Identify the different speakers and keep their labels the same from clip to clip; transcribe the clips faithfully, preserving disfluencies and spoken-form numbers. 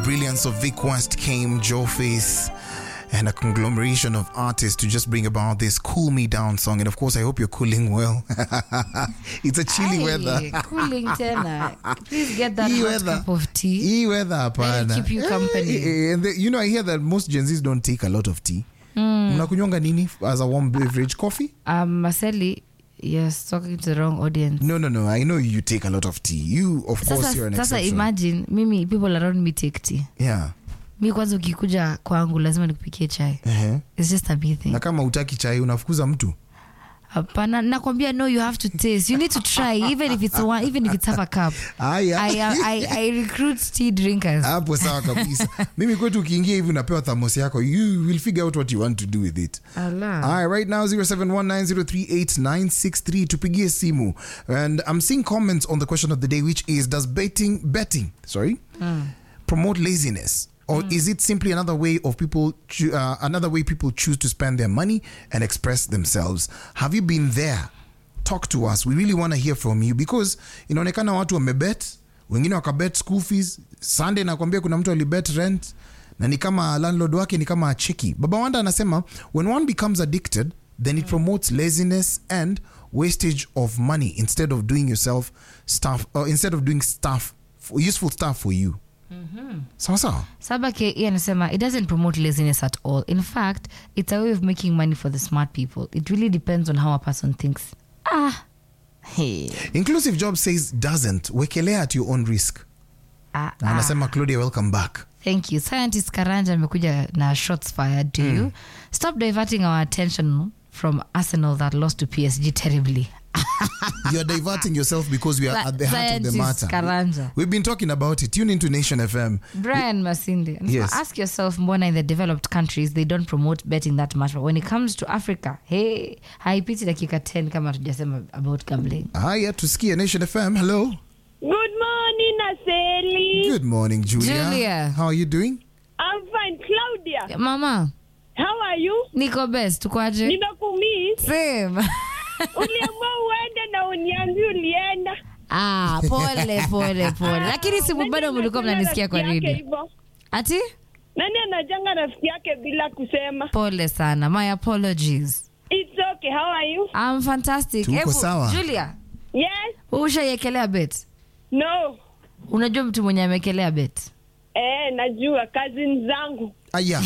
Speaker 1: brilliance of Vic West came Joe Face and a conglomeration of artists to just bring about this Cool Me Down song. And of course, I hope you're cooling well. It's a chilly
Speaker 2: Aye,
Speaker 1: weather.
Speaker 2: Cooling tena. Please get that
Speaker 1: E
Speaker 2: hot
Speaker 1: weather.
Speaker 2: cup of tea.
Speaker 1: E weather,
Speaker 2: Let
Speaker 1: hapana.
Speaker 2: it keep you company.
Speaker 1: Eh, and the, you know, I hear that most Gen Zs don't take a lot of tea.
Speaker 2: Mm.
Speaker 1: Mnakunywanga nini as a warm beverage? Coffee?
Speaker 2: Um, Marcelli, yes, talking to the wrong audience.
Speaker 1: No, no, no. I know you take a lot of tea. You, of course,
Speaker 2: Sasa,
Speaker 1: you're an
Speaker 2: sasa
Speaker 1: exception.
Speaker 2: imagine, mimi, people around me take tea.
Speaker 1: Yeah.
Speaker 2: Mi kwanza ukikuja kwangu lazima nikupikie chai.
Speaker 1: Uh-huh.
Speaker 2: It's just a me thing.
Speaker 1: Na kama utaki chai unafukuza mtu?
Speaker 2: Hapana, nakwambia no, you have to taste. You need to try, even if it's one, even if it's half a cup.
Speaker 1: Aya.
Speaker 2: I, I, I recruit tea drinkers.
Speaker 1: Hapo sawa kabisa. Mimi kwetu ukiingia hivi unapewa thermos yako, you will figure out what you want to do with it.
Speaker 2: Allah.
Speaker 1: All right, right now zero seven one nine zero three eight nine six three tupigie simu. And I'm seeing comments on the question of the day, which is, does betting betting, sorry,
Speaker 2: Mm.
Speaker 1: promote laziness? Or mm. is it simply another way of people choo- uh, another way people choose to spend their money and express themselves? Have you been there? Talk to us. We really want to hear from you, because inaonekana watu wamebet, wengine wakabet school fees. Sunday nakwambia kuna mtu alibet rent na ni kama landlord wake ni kama acheki. Baba Wanda anasema when one becomes addicted, then it promotes laziness and wastage of money instead of doing yourself stuff or instead of doing stuff for, useful stuff for you.
Speaker 2: Mm-hmm.
Speaker 1: Sawa sawa.
Speaker 2: Sabake yeye anasema it doesn't promote laziness at all. In fact, it's a way of making money for the smart people. It really depends on how a person thinks. Ah. Hey.
Speaker 1: Inclusive Job says doesn't. Wekelea at your own risk.
Speaker 2: Ah,
Speaker 1: Na
Speaker 2: ah.
Speaker 1: anasema Claudia, welcome back.
Speaker 2: Thank you. Scientist Karanja amekuja na shots fired to you. Stop diverting our attention from Arsenal that lost to P S G terribly.
Speaker 1: You're diverting yourself because we are
Speaker 2: Sa-
Speaker 1: at the heart of the
Speaker 2: Scientist
Speaker 1: matter.
Speaker 2: Karanja.
Speaker 1: We've been talking about it. Tune into Nation F M.
Speaker 2: Brian Masinde.
Speaker 1: Yes.
Speaker 2: Ask yourself, mbona in the developed countries they don't promote betting that much, but when it comes to Africa, hey, haipiti dakika ten kama tujasema about gambling.
Speaker 1: Haya, tusikie Nation F M. Hello.
Speaker 3: Good morning, Aseli.
Speaker 1: Good morning, Julia.
Speaker 2: Julia.
Speaker 1: How are you doing?
Speaker 3: I'm fine. Claudia,
Speaker 2: Mama,
Speaker 3: how are you?
Speaker 2: niko best, tukwaje?
Speaker 3: Nimekumiss.
Speaker 2: Same.
Speaker 3: Uliamua uende na uniambie ulienda.
Speaker 2: Ah, pole pole pole. Lakini simu
Speaker 3: Nani
Speaker 2: bado mlikuwa
Speaker 3: anajanga
Speaker 2: mnanisikia kwa
Speaker 3: rafiki yake
Speaker 2: redio.
Speaker 3: hivyo?
Speaker 2: Ati?
Speaker 3: Nani anajanga rafiki yake bila kusema?
Speaker 2: Pole sana. My apologies.
Speaker 3: It's okay. How are you?
Speaker 2: I'm fantastic.
Speaker 1: Tuko
Speaker 2: Hebu,
Speaker 1: sawa.
Speaker 2: Julia,
Speaker 3: Yes?
Speaker 2: ushaiekelea bet?
Speaker 3: No.
Speaker 2: Unajua mtu mwenye amekelea bet?
Speaker 3: Eh, najua cousins zangu.
Speaker 1: Aya.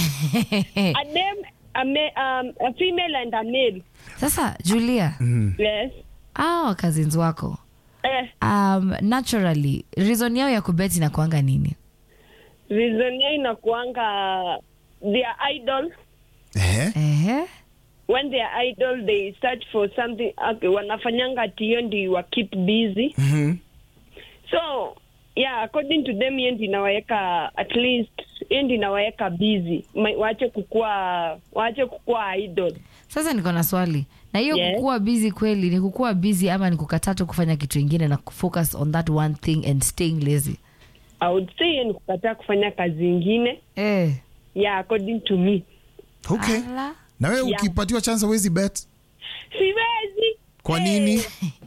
Speaker 3: A name, a, ma- um, a female and a male.
Speaker 2: Sasa Julia,
Speaker 3: Yes.
Speaker 2: hao cousins wako
Speaker 3: Eh,
Speaker 2: um, naturally reason yao ya kubet inakuanga nini?
Speaker 3: reason yao inakuanga their idol.
Speaker 1: Eh?
Speaker 2: Ehe.
Speaker 3: When they are idle, they search for something. Okay, wanafanyanga tiyo ndi wa keep busy.
Speaker 1: Mhm.
Speaker 3: So, yeah, according to them, hiyo ndi inawaweka at least, hiyo ndi inawaweka busy. Ma- Waache kukua, waache kukua idol.
Speaker 2: Sasa niko na swali. Na hiyo
Speaker 3: Yes.
Speaker 2: kukua busy kweli ni kukua busy ama ni kukataa tu kufanya kitu kingine na kufocus on that one thing and staying lazy?
Speaker 3: I would say hiyo ni kukataa kufanya kazi ingine.
Speaker 2: Eh.
Speaker 3: Yeah, according to me.
Speaker 1: Okay.
Speaker 2: Ala.
Speaker 1: Na wewe
Speaker 3: Yeah.
Speaker 1: ukipatiwa chance huwezi bet?
Speaker 3: Siwezi.
Speaker 1: Kwa
Speaker 3: Eh,
Speaker 1: nini?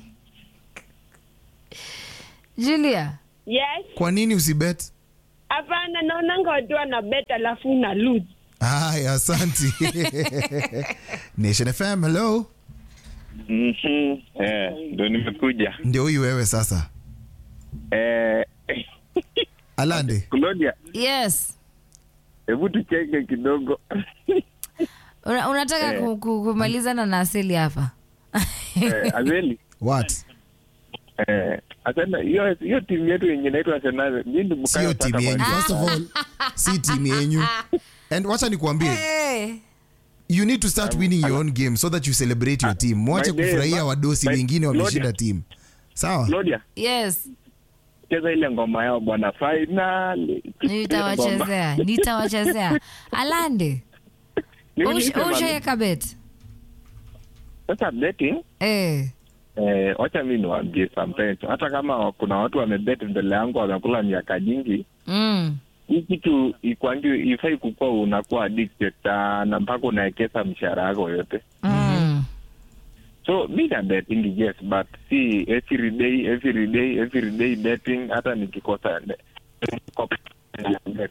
Speaker 2: Julia,
Speaker 3: Yes.
Speaker 1: Kwa nini usibet?
Speaker 3: Hapana, naonanga watu wana bet alafu una lose.
Speaker 1: Haya, asante. Nation F M, hello.
Speaker 4: Mhm. Eh, ndo nimekuja.
Speaker 1: Ndio huyu wewe sasa.
Speaker 4: Eh,
Speaker 1: Alande.
Speaker 4: Claudia,
Speaker 2: yes.
Speaker 4: hebu tucheke kidogo.
Speaker 2: Una, unataka
Speaker 4: Eh.
Speaker 2: ku, ku, kumalizana na asili hapa?
Speaker 4: Eh, Azeli.
Speaker 1: What?
Speaker 4: Eh, asema hiyo hiyo timu yetu yenye inaitwa Arsenal, mimi ndo mkayo
Speaker 1: Sio timu yenyu. First of all, si timu yenyu. And wacha nikuambie,
Speaker 2: Hey.
Speaker 1: you need to start winning your own game so that you celebrate your team. Mwache
Speaker 4: my day,
Speaker 1: kufurahia
Speaker 4: my-
Speaker 1: wadosi
Speaker 4: my-
Speaker 1: wengine wameshinda
Speaker 4: Claudia.
Speaker 1: team. Sawa?
Speaker 4: Claudia,
Speaker 2: Yes.
Speaker 4: cheza ile ngoma yao bwana, finally.
Speaker 2: Nitawachezea, nitawachezea. Alande, ushaeka bet?
Speaker 4: Sasa betting,
Speaker 2: Eh.
Speaker 4: eh, wacha mimi niwaambie sometimes, hata kama kuna watu wamebet mbele yangu wamekula miaka nyingi,
Speaker 2: Mm.
Speaker 4: hii kitu ikwangi ifai kukua unakuwa addicted na mpaka unaekeza mshahara yako yote.
Speaker 2: Mm.
Speaker 4: So me na betting, yes, but see every day every day every day betting, hata nikikosa bet.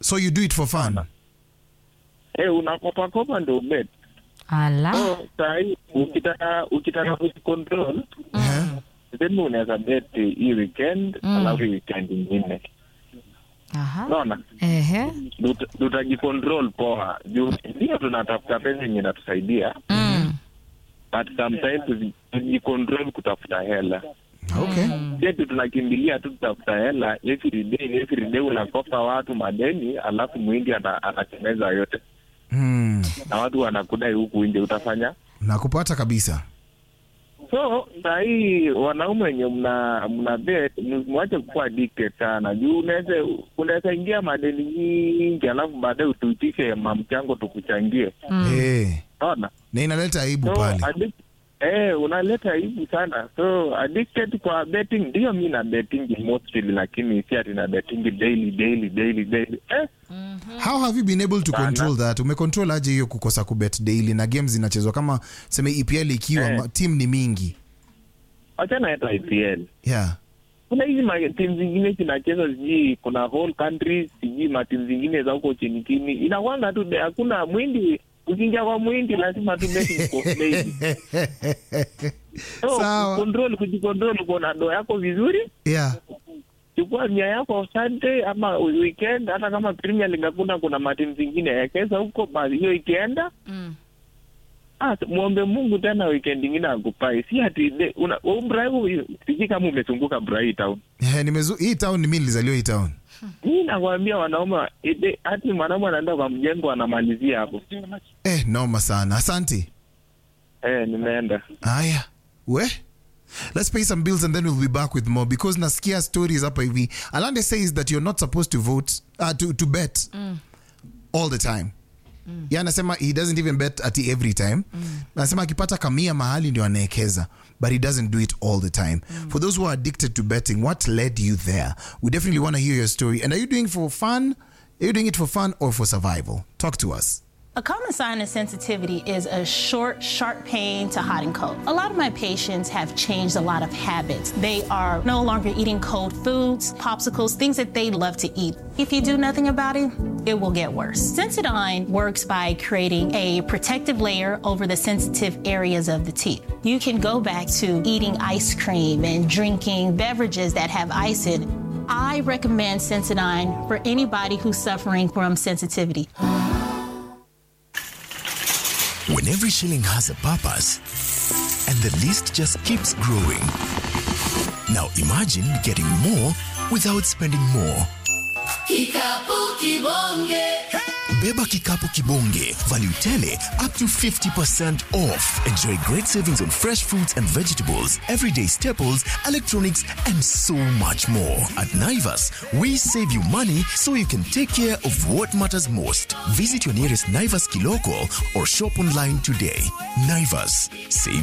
Speaker 1: So you do it for fun?
Speaker 4: Eh, unakopa kopa ndo bet.
Speaker 2: Ala.
Speaker 4: So sai ukitaka ukitaka kucontrol.
Speaker 1: Eh?
Speaker 4: Then unaweza bet hii weekend alafu weekend nyingine.
Speaker 2: Aha.
Speaker 4: Unaona?
Speaker 2: Ehe.
Speaker 4: Tutajicontrol poa. Juu ndio tunatafuta pesa yenye inatusaidia.
Speaker 2: Mm.
Speaker 4: But sometimes tujicontrol kutafuta hela.
Speaker 1: Okay.
Speaker 4: Yetu tunakimbilia tu kutafuta hela, every day every day unakopa watu madeni, alafu mwingi anatengeneza yote.
Speaker 1: Mm.
Speaker 4: Na watu wanakudai huku nje, utafanya?
Speaker 1: Nakupata kabisa.
Speaker 4: So, saa hii wanaume wenye mna mna bet, mwache kuwa addicted sana. Juu unaweza unaweza ingia madeni nyingi, alafu baadaye utuitishe mamchango tukuchangie.
Speaker 2: Mm.
Speaker 1: Eh.
Speaker 4: Unaona?
Speaker 1: Na inaleta aibu
Speaker 4: So,
Speaker 1: pale.
Speaker 4: addic- eh, unaleta aibu sana. So, addicted kwa betting, ndio mimi na betting mostly, lakini si ati na betting daily daily daily daily. Eh?
Speaker 1: How have you been able to
Speaker 4: Sana.
Speaker 1: control that? Umecontrol aje hiyo kukosa kubet daily na games zinachezwa kama sema E P L ikiwa
Speaker 4: Eh.
Speaker 1: ma- team ni mingi?
Speaker 4: Achana hata I P L.
Speaker 1: Yeah.
Speaker 4: Kuna hizi ma- timu zingine zinacheza, sijui kuna whole countries, sijui ma timu zingine za huko chini chini. Inakwanga tu de- hakuna mwindi, ukiingia kwa mwindi lazima tu beti iko daily. So,
Speaker 1: Sawa.
Speaker 4: control kujicontrol kuona do yako vizuri.
Speaker 1: Yeah.
Speaker 4: Chukua nia yako Sunday ama weekend, hata kama Premier League hakuna, kuna matimu zingine yakeza huko, basi hiyo ikienda
Speaker 2: Mm.
Speaker 4: ah, muombe Mungu tena weekend nyingine akupai. Si ati de- una umbraibu, siji kama umezunguka Brai town.
Speaker 1: Eh, nimezu hii town ni mimi nilizaliwa hii town.
Speaker 4: Mimi nakwambia wanaume ide- hati mwanaume anaenda kwa mjengo anamalizia hapo.
Speaker 1: Eh, noma sana. Asante.
Speaker 4: Eh, nimeenda.
Speaker 1: Aya. We? Let's pay some bills and then we'll be back with more because nasikia stories hapa hivi. Alande says that you're not supposed to vote uh, to to bet all the time. Mm. Yeah, anasema he doesn't even bet at every time. Mm. Anasema akipata kamia mahali ndio anaekeza, but he doesn't do it all the time. Mm. For those who are addicted to betting, what led you there? We definitely want to hear your story. And are you doing it for fun? Are you doing it for fun or for survival? Talk to us.
Speaker 5: A common sign of sensitivity is a short, sharp pain to hot and cold. A lot of my patients have changed a lot of habits. They are no longer eating cold foods, popsicles, things that they love to eat. If you do nothing about it, it will get worse. Sensodyne works by creating a protective layer over the sensitive areas of the teeth. You can go back to eating ice cream and drinking beverages that have ice in it. I recommend Sensodyne for anybody who's suffering from sensitivity.
Speaker 6: When every shilling has a purpose and the list just keeps growing. Now imagine getting more without spending more.
Speaker 7: Kikapu Kibonge.
Speaker 6: Beba Kikapu Kibonge. Value tele up to fifty percent off. Enjoy great savings on fresh fruits and vegetables, everyday staples, electronics, and so much more. At Naivas, we save you money so you can take care of what matters most. Visit your nearest Naivas Kiloko or shop online today. Naivas, save